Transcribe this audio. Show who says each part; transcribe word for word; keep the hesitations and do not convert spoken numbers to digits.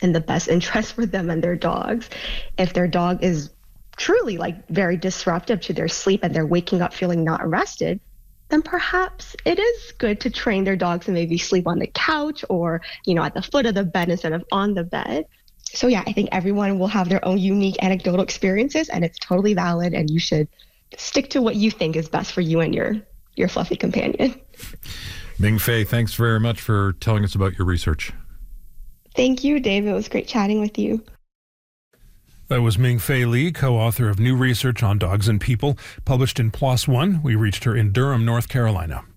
Speaker 1: in the best interest for them and their dogs. If their dog is truly like very disruptive to their sleep and they're waking up feeling not rested, then perhaps it is good to train their dogs to maybe sleep on the couch or, you know, at the foot of the bed instead of on the bed. So yeah, I think everyone will have their own unique anecdotal experiences, and it's totally valid, and you should stick to what you think is best for you and your your fluffy companion.
Speaker 2: Ming-Fei, thanks very much for telling us about your research.
Speaker 1: Thank you, Dave. It was great chatting with you.
Speaker 3: That was Ming-Fei Li, co-author of new research on dogs and people, published in PLOS One. We reached her in Durham, North Carolina.